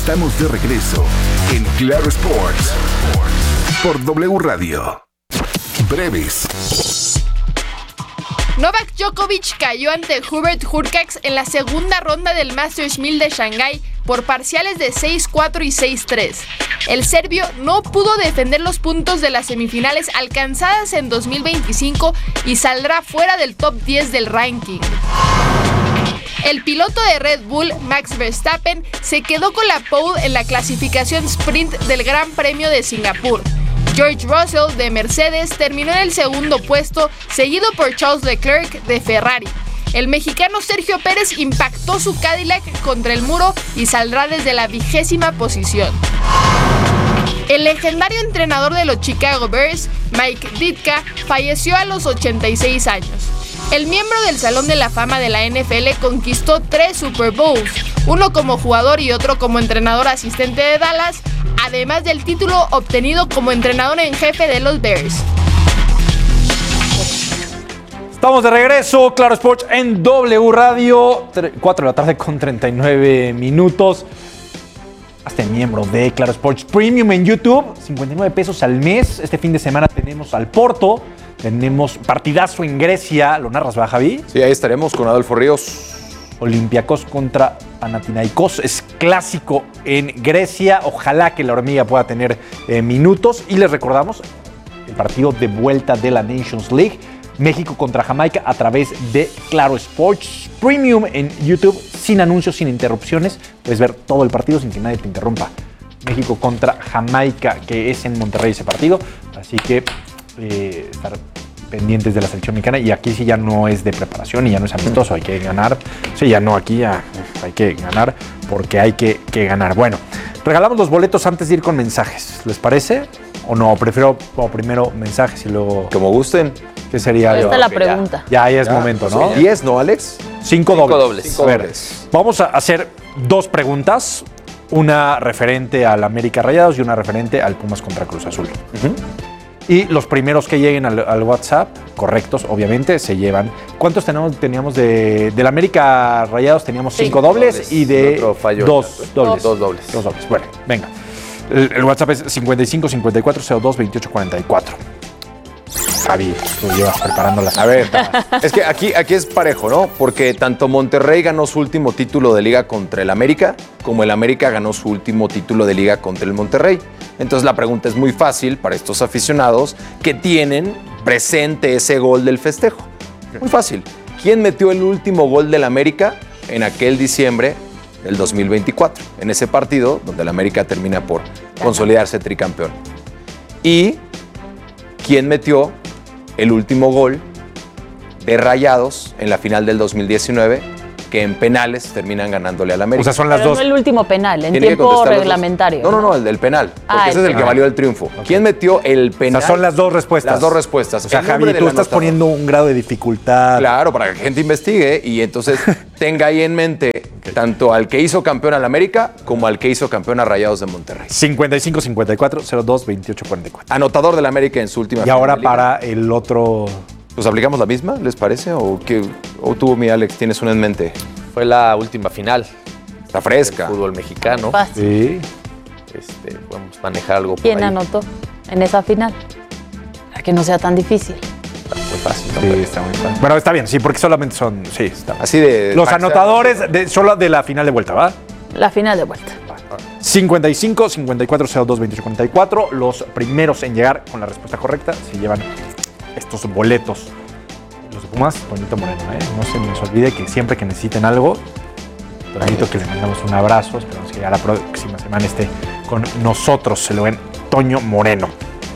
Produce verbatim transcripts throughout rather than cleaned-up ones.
Estamos de regreso en Claro Sports por W Radio. Breves. Novak Djokovic cayó ante Hubert Hurkacz en la segunda ronda del Masters mil de Shanghái por parciales de seis cuatro y seis tres. El serbio no pudo defender los puntos de las semifinales alcanzadas en dos mil veinticinco y saldrá fuera del top diez del ranking. El piloto de Red Bull, Max Verstappen, se quedó con la pole en la clasificación sprint del Gran Premio de Singapur. George Russell de Mercedes terminó en el segundo puesto, seguido por Charles Leclerc de Ferrari. El mexicano Sergio Pérez impactó su Cadillac contra el muro y saldrá desde la vigésima posición. El legendario entrenador de los Chicago Bears, Mike Ditka, falleció a los ochenta y seis años. El miembro del Salón de la Fama de la N F L conquistó tres Super Bowls, uno como jugador y otro como entrenador asistente de Dallas, además del título obtenido como entrenador en jefe de los Bears. Estamos de regreso, Claro Sports en W Radio, cuatro de la tarde con treinta y nueve minutos. Hazte miembro de Claro Sports Premium en YouTube, cincuenta y nueve pesos al mes. Este fin de semana tenemos al Porto, tenemos partidazo en Grecia. ¿Lo narras, va, Javi? Sí, ahí estaremos con Adolfo Ríos. Olympiacos contra Panathinaikos, es clásico en Grecia. Ojalá que la hormiga pueda tener eh, minutos. Y les recordamos el partido de vuelta de la Nations League, México contra Jamaica, a través de Claro Sports Premium en YouTube, sin anuncios, sin interrupciones. Puedes ver todo el partido sin que nadie te interrumpa. México contra Jamaica, que es en Monterrey ese partido. Así que eh, estar pendientes de la selección mexicana. Y aquí sí ya no es de preparación y ya no es amistoso, hay que ganar. Sí, ya no, aquí ya hay que ganar porque hay que, que ganar. Bueno, regalamos los boletos antes de ir con mensajes, ¿les parece? ¿O no? Prefiero o primero mensajes y luego... Como gusten. ¿Qué sería? Esta es la pregunta. Ya, ya es ya, momento, ¿no? diez, ¿no, Alex? Cinco, Cinco dobles. dobles. Cinco a ver, dobles. Vamos a hacer dos preguntas. Una referente al América Rayados y una referente al Pumas contra Cruz Azul. Uh-huh. Y los primeros que lleguen al, al WhatsApp, correctos, obviamente, se llevan. ¿Cuántos teníamos, teníamos de del América Rayados? Teníamos sí. cinco dobles, dobles y de dos dobles. Dos, dos dobles. Dos dobles. Bueno, venga. El, el WhatsApp es cincuenta y cinco, cincuenta y cuatro, cero dos, veintiocho, cuarenta y cuatro. Javi, tú llevas preparando las... A ver, es que aquí, aquí es parejo, ¿no? Porque tanto Monterrey ganó su último título de liga contra el América, como el América ganó su último título de liga contra el Monterrey. Entonces la pregunta es muy fácil para estos aficionados que tienen presente ese gol del festejo. Muy fácil. ¿Quién metió el último gol del América en aquel diciembre del dos mil veinticuatro? En ese partido donde el América termina por consolidarse tricampeón. ¿Y quién metió el último gol de Rayados en la final del dos mil diecinueve, que en penales terminan ganándole al América? O sea, son las Pero dos. no el último penal, en Tiene tiempo reglamentario. No, no, no, el del penal, porque ah, ese es el que valió el triunfo. Okay. ¿Quién metió el penal? O sea, son las dos respuestas. Las dos respuestas. O sea, Javi, tú estás poniendo un grado de dificultad. Claro, para que la gente investigue y entonces tenga ahí en mente okay. tanto al que hizo campeón al América como al que hizo campeón a Rayados de Monterrey. cincuenta y cinco, cincuenta y cuatro, cero dos, veintiocho, cuarenta y cuatro. Anotador del América en su última final. Y ahora para el otro... ¿Pues aplicamos la misma, les parece? ¿O, qué, o tú, mi Alex, tienes una en mente? Fue la última final. Está fresca. El fútbol mexicano. Sí. Este, podemos manejar algo por ¿Quién ahí. anotó en esa final? Para que no sea tan difícil. Está muy fácil. Sí, hombre. está muy fácil. Bueno, está bien, sí, porque solamente son... Sí, está bien. Así de... Los anotadores de, solo de la final de vuelta, ¿va? La final de vuelta. cincuenta y cinco, cincuenta y cuatro, cero dos, veintiocho, cuarenta y cuatro. Los primeros en llegar con la respuesta correcta se llevan estos boletos. Los de Pumas, Toñito Moreno, ¿eh? No se nos olvide que siempre que necesiten algo, Toñito, que le mandamos un abrazo. Esperamos que ya la próxima semana esté con nosotros. Se lo ven, Toño Moreno.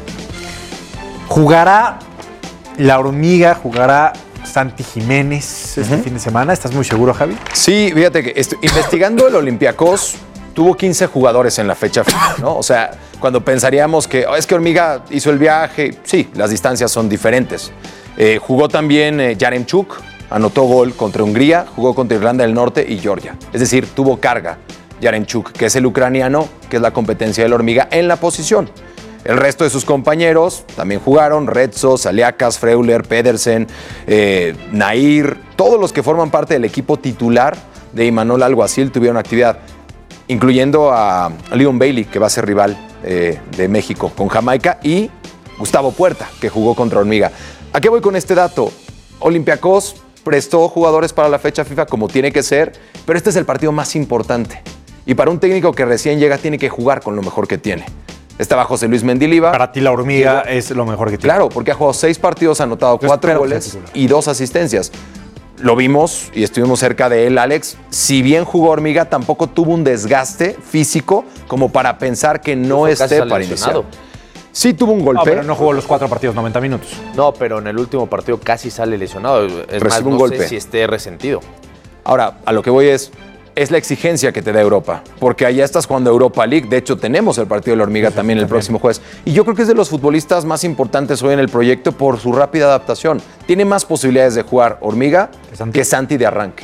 Jugará la hormiga, jugará Santi Jiménez este uh-huh. fin de semana. ¿Estás muy seguro, Javi? Sí, fíjate que estoy investigando el Olympiacos. Tuvo quince jugadores en la fecha final, ¿no? O sea, cuando pensaríamos que oh, es que Hormiga hizo el viaje, sí, las distancias son diferentes. Eh, jugó también eh, Yaremchuk, anotó gol contra Hungría, jugó contra Irlanda del Norte y Georgia. Es decir, tuvo carga Yaremchuk, que es el ucraniano, que es la competencia de la Hormiga en la posición. El resto de sus compañeros también jugaron, Retzo, Saliakas, Freuler, Pedersen, eh, Nair, todos los que forman parte del equipo titular de Imanol Alguacil tuvieron actividad. incluyendo a Leon Bailey, que va a ser rival eh, de México con Jamaica, y Gustavo Puerta, que jugó contra Hormiga. ¿A qué voy con este dato? Olympiacos prestó jugadores para la fecha FIFA como tiene que ser, pero este es el partido más importante. Y para un técnico que recién llega tiene que jugar con lo mejor que tiene. Estaba José Luis Mendilibar. Para ti la Hormiga es lo mejor que tiene. Claro, porque ha jugado seis partidos, ha anotado Yo cuatro espero que goles sea titular. y dos asistencias. Lo vimos y estuvimos cerca de él, Alex. Si bien jugó Hormiga, tampoco tuvo un desgaste físico como para pensar que no Casi esté sale para lesionado. iniciar. Sí tuvo un golpe. No, pero no jugó los cuatro partidos, noventa minutos. No, pero en el último partido casi sale lesionado. Es Recibe más, un no golpe. sé si esté resentido. Ahora, a lo que voy es, es la exigencia que te da Europa, porque allá estás jugando Europa League. De hecho, tenemos el partido de la Hormiga Sí, sí, también el también. próximo jueves. Y yo creo que es de los futbolistas más importantes hoy en el proyecto por su rápida adaptación. Tiene más posibilidades de jugar Hormiga ¿Que Santi? que Santi de arranque.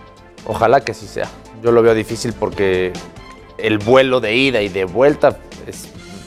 Ojalá que sí sea. Yo lo veo difícil porque el vuelo de ida y de vuelta es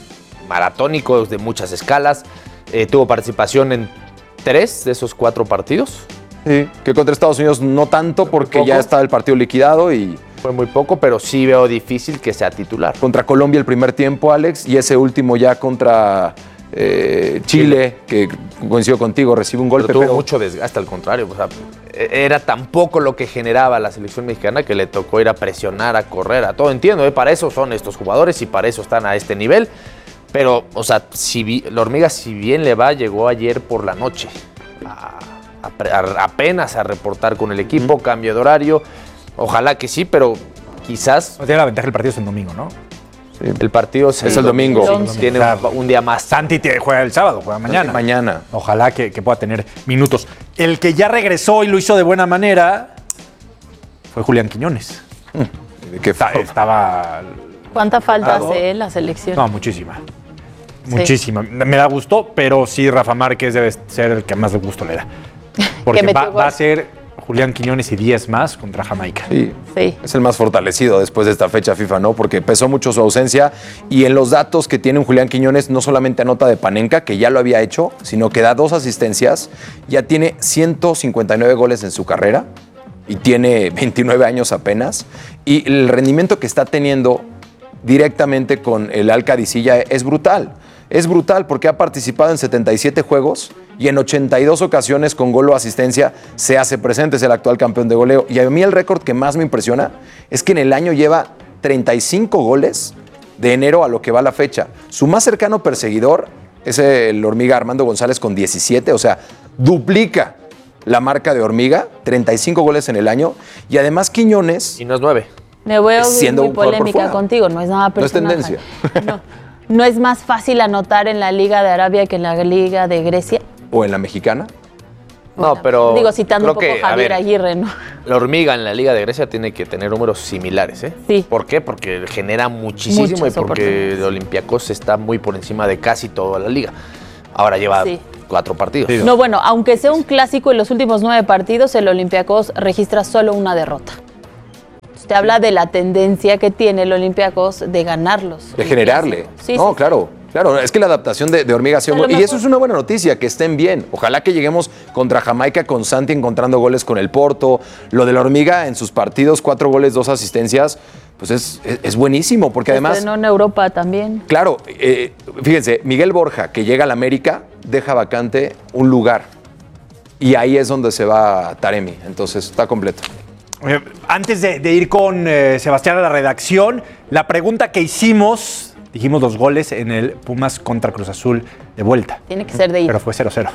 maratónico, de muchas escalas. Eh, tuvo participación en tres de esos cuatro partidos. Sí. Que contra Estados Unidos no tanto porque poco. ya estaba el partido liquidado y Fue muy poco, pero sí veo difícil que sea titular. contra Colombia el primer tiempo, Alex, y ese último ya contra eh, Chile, que coincido contigo, recibe un golpe. Pero tuvo pero- mucho desgaste, al contrario. O sea, era tan poco lo que generaba la selección mexicana que le tocó ir a presionar, a correr, a todo. Entiendo, ¿eh? Para eso son estos jugadores y para eso están a este nivel. Pero, o sea, si vi- la Hormiga, si bien le va, llegó ayer por la noche. A, a pre- a- apenas a reportar con el equipo, cambio de horario. Ojalá que sí, pero quizás Tiene la ventaja el partido es el domingo, ¿no? el partido es Es el domingo. Sí, tiene un, un día más. Santi te- juega el sábado, juega mañana. Mañana. Ojalá que, que pueda tener minutos. El que ya regresó y lo hizo de buena manera fue Julián Quiñones. ¿De qué Esta- forma? Estaba... ¿Cuánta falta Ah, hace la selección? No, muchísima. Sí. Muchísima. Me da gusto, pero sí Rafa Márquez debe ser el que más de gusto le da. Porque metió va, gol. va a ser Julián Quiñones y diez más contra Jamaica. Sí. Sí. Es el más fortalecido después de esta fecha FIFA, ¿no? Porque pesó mucho su ausencia y en los datos que tiene un Julián Quiñones no solamente anota de Panenka, que ya lo había hecho, sino que da dos asistencias, ya tiene ciento cincuenta y nueve goles en su carrera y tiene veintinueve años apenas y el rendimiento que está teniendo directamente con el Al Qadisiyah es brutal. Es brutal porque ha participado en setenta y siete juegos y en ochenta y dos ocasiones con gol o asistencia se hace presente, es el actual campeón de goleo. Y a mí el récord que más me impresiona es que en el año lleva treinta y cinco goles de enero a lo que va la fecha. Su más cercano perseguidor es el Hormiga Armando González con diecisiete, o sea, duplica la marca de Hormiga, treinta y cinco goles en el año. Y además Quiñones... Y no es nueve. Me voy a Siendo muy un jugador por polémica fuera. contigo, no es nada No es personal. tendencia. No, no es más fácil anotar en la Liga de Arabia que en la Liga de Grecia. o en la mexicana. No, pero Digo, citando un creo poco que, a a Javier ver, Aguirre, ¿no? La Hormiga en la Liga de Grecia tiene que tener números similares, ¿eh? Sí. ¿Por qué? Porque genera muchísimo Muchas y porque oportunidades. el Olympiacos está muy por encima de casi toda la liga. Ahora lleva Sí. cuatro partidos. Sí. No, bueno, aunque sea un clásico en los últimos nueve partidos, el Olympiacos registra solo una derrota. Usted habla de la tendencia que tiene el Olympiacos de ganarlos. De generarle. Sí, no, sí. claro. Claro, es que la adaptación de, de Hormiga ha sido A lo muy... Y mejor- eso es una buena noticia, que estén bien. Ojalá que lleguemos contra Jamaica con Santi encontrando goles con el Porto. Lo de la Hormiga en sus partidos, cuatro goles, dos asistencias, pues es, es, es buenísimo, porque además... Estrenó en Europa también. Claro, eh, fíjense, Miguel Borja, que llega al América, deja vacante un lugar. Y ahí es donde se va Taremi. Entonces, está completo. Eh, Antes de, de ir con eh, Sebastián a la redacción, la pregunta que hicimos, dijimos los goles en el Pumas contra Cruz Azul de vuelta. Tiene que ser de ida. Pero fue cero cero.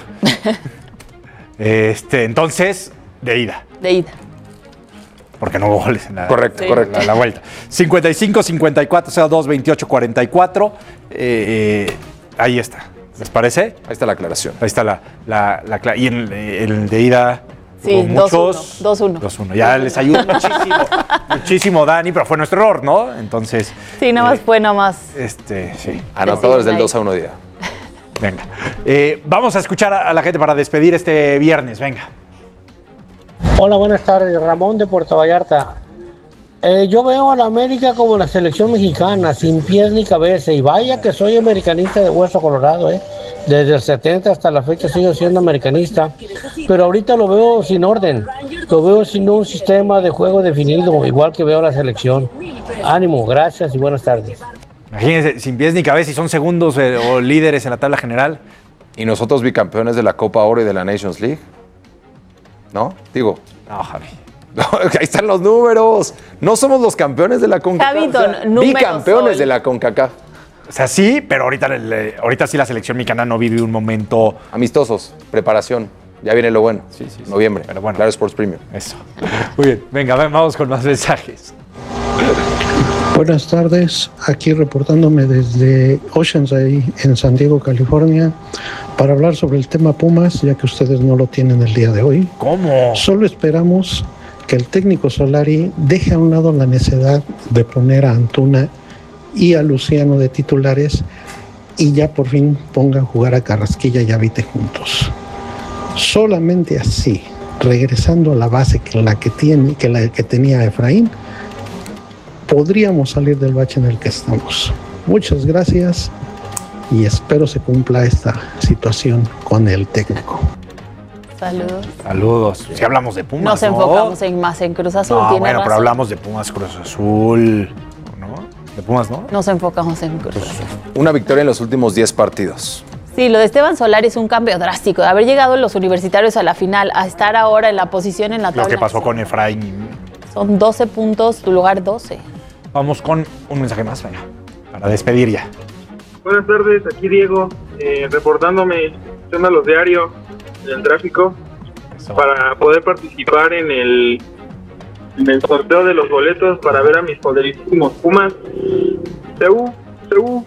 este, entonces, de ida. De ida. Porque no hubo goles en la, Correcto, Sí. correcto. la, la vuelta. cincuenta y cinco, cincuenta y cuatro, cero dos, veintiocho, cuarenta y cuatro. Eh, eh, ahí está. ¿Les parece? Ahí está la aclaración. Ahí está la, la, la cla- Y en el de ida. Sí, hubo muchos. dos uno. dos uno. Ya les ayuda muchísimo. muchísimo, Dani, pero fue nuestro error, ¿no? Entonces. Sí, nada más eh, fue nada más. Este, sí. Anotadores del ahí. dos a uno día. Venga. Eh, vamos a escuchar a, a la gente para despedir este viernes. Venga. Hola, buenas tardes. Ramón de Puerto Vallarta. Eh, yo veo a la América como la selección mexicana, sin pies ni cabeza. Y vaya que soy americanista de hueso colorado, ¿eh? Desde el setenta hasta la fecha sigo siendo americanista. Pero ahorita lo veo sin orden. Lo veo sin un sistema de juego definido, igual que veo la selección. Ánimo, gracias y buenas tardes. Imagínense, sin pies ni cabeza y son segundos eh, o líderes en la tabla general. Y nosotros bicampeones de la Copa Oro y de la Nations League. ¿No? Digo. No, Javi. No, ahí están los números. No somos los campeones de la CONCACAF. Javito, o sea, números bicampeones hoy. de la CONCACAF. O sea, sí, pero ahorita, le- ahorita sí la selección mexicana no vive un momento... Amistosos, preparación. Ya viene lo bueno. Sí, sí, sí. Noviembre. Pero bueno. Claro Sports Premium. Eso. Muy bien, venga, ven, vamos con más mensajes. Buenas tardes, aquí reportándome desde Oceanside en San Diego, California, para hablar sobre el tema Pumas, ya que ustedes no lo tienen el día de hoy. ¿Cómo? Solo esperamos que el técnico Solari deje a un lado la necedad de poner a Antuna y a Luciano de titulares y ya por fin pongan a jugar a Carrasquilla y a Vite juntos. Solamente así, regresando a la base que la que tiene, que la que tenía Efraín, podríamos salir del bache en el que estamos. Muchas gracias y espero se cumpla esta situación con el técnico. Saludos. Saludos. Si hablamos de Pumas, Nos ¿no? enfocamos en más en Cruz Azul. No, tiene bueno, pero razón. hablamos de Pumas Cruz Azul, ¿no? De Pumas, ¿no? Nos enfocamos en Cruz Azul. Una victoria en los últimos diez partidos. Sí, lo de Esteban Solari es un cambio drástico. De haber llegado los universitarios a la final a estar ahora en la posición en la tabla. Lo que pasó con Efraín. Son doce puntos, tu lugar doce. Vamos con un mensaje más, venga, para despedir ya. Buenas tardes, aquí Diego, eh, reportándome, escuchando los diarios en el tráfico Eso. para poder participar en el en el sorteo de los boletos para ver a mis poderísimos Pumas. C U, C U.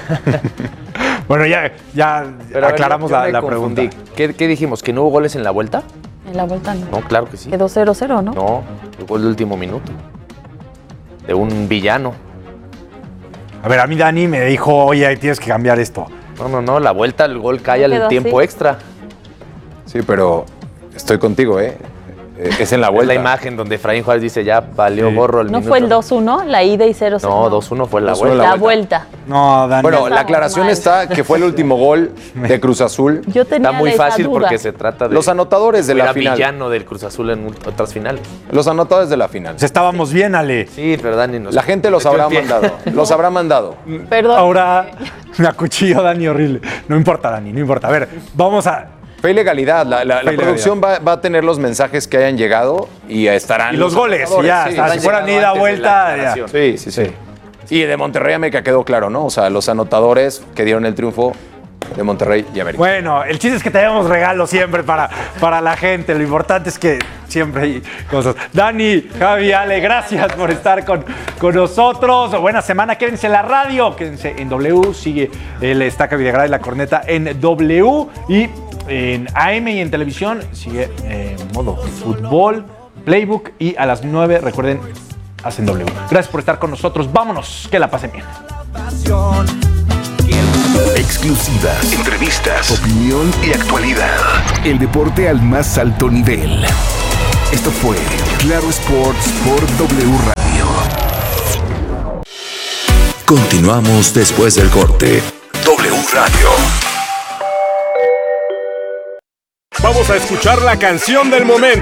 Bueno, ya, ya Pero a ver, aclaramos yo- yo la, me la pregunta. confundí. ¿Qué, qué dijimos? ¿Que no hubo goles en la vuelta? En la vuelta no. No, claro que sí. Quedó cero cero, ¿no? No, el gol de último minuto. De un villano. A ver, a mí Dani me dijo, oye, tienes que cambiar esto. No, no, no, la vuelta, el gol cae No quedó al tiempo así. extra. Sí, pero estoy contigo, ¿eh? Eh, Es en la Es vuelta. la imagen donde Efraín Juárez dice ya valió Sí. gorro el ¿No minuto. fue el dos uno, la ida y cero cero? No, dos uno fue la dos uno vuelta. La vuelta. No, Dani. Bueno, la Estamos aclaración mal. está que fue el último gol de Cruz Azul. Yo tenía Está muy esa fácil duda. porque se trata de... Los anotadores de la Era final. villano del Cruz Azul en otras finales. Los anotadores de la final. Pues estábamos bien, Ale. Sí, pero Dani nos... La gente los metió habrá el pie. mandado. Los habrá mandado. Perdón. Ahora me acuchillo Dani horrible. No importa, Dani, no importa. A ver, vamos a... Fe y legalidad. La, la- la Fe y producción va, va a tener los mensajes que hayan llegado y estarán. Y los goles, anotadores, ya, sí. está. Si fueran llegado ida, antes de vuelta, la ya. aclaración. Sí, sí, sí. Y de Monterrey América quedó claro, ¿no? O sea, los anotadores que dieron el triunfo de Monterrey y América. Bueno, el chiste es que tenemos regalos siempre para, para la gente. Lo importante es que siempre hay cosas. Dani, Javi, Ale, gracias por estar con, con nosotros. Buena semana. Quédense en la radio, quédense en W. Sigue el Estaca Videgaray y la corneta en W. Y en A M y en televisión sigue en modo fútbol, playbook. Y a las nueve, recuerden, hacen W. Gracias por estar con nosotros. Vámonos, que la pasen bien. Exclusivas, entrevistas, opinión y actualidad. El deporte al más alto nivel. Esto fue Claro Sports por W Radio. Continuamos después del corte. W Radio. Vamos a escuchar la canción del momento.